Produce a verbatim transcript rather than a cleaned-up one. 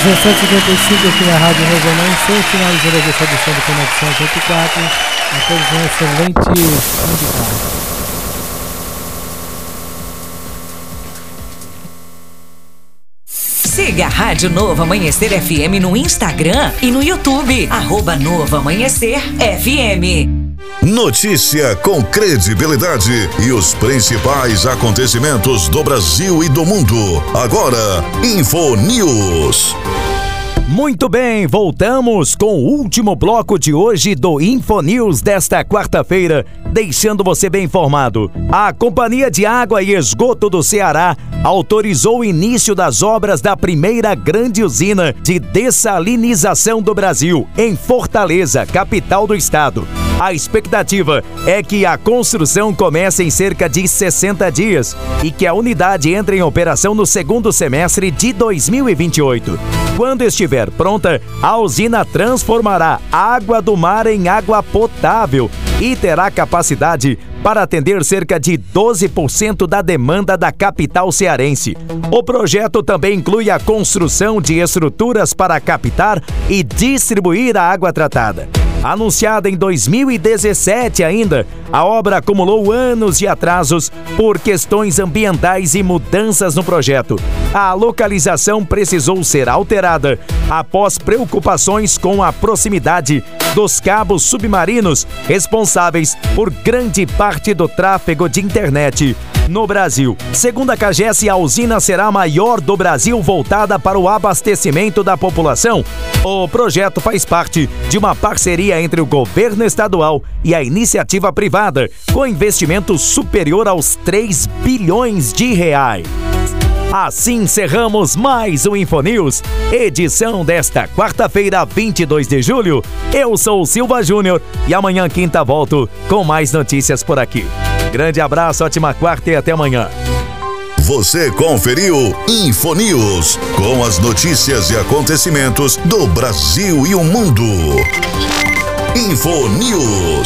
dezessete e cinquenta e cinco aqui na Rádio Nova Amanhecer, finalizando a distribuição do Conexão cento e quatro. A todos um excelente fim de tarde. Siga a Rádio Novo Amanhecer F M no Instagram e no YouTube. Arroba Novo Amanhecer F M. Notícia com credibilidade e os principais acontecimentos do Brasil e do mundo. Agora, Info News. Muito bem, voltamos com o último bloco de hoje do Info News desta quarta-feira, deixando você bem informado. A Companhia de Água e Esgoto do Ceará autorizou o início das obras da primeira grande usina de dessalinização do Brasil, em Fortaleza, capital do estado. A expectativa é que a construção comece em cerca de sessenta dias e que a unidade entre em operação no segundo semestre de dois mil e vinte e oito. Quando estiver pronta, a usina transformará água do mar em água potável e terá capacidade para atender cerca de doze por cento da demanda da capital cearense. O projeto também inclui a construção de estruturas para captar e distribuir a água tratada. Anunciada em dois mil e dezessete ainda, a obra acumulou anos de atrasos por questões ambientais e mudanças no projeto. A localização precisou ser alterada após preocupações com a proximidade dos cabos submarinos responsáveis por grande parte do tráfego de internet no Brasil. Segundo a CAGES, a usina será a maior do Brasil voltada para o abastecimento da população. O projeto faz parte de uma parceria entre o governo estadual e a iniciativa privada, com investimento superior aos três bilhões de reais. Assim encerramos mais o Infonews, edição desta quarta-feira, vinte e dois de julho. Eu sou o Silva Júnior e amanhã, quinta, volto com mais notícias por aqui. Grande abraço, ótima quarta e até amanhã. Você conferiu Infonews, com as notícias e acontecimentos do Brasil e o mundo. Infonews.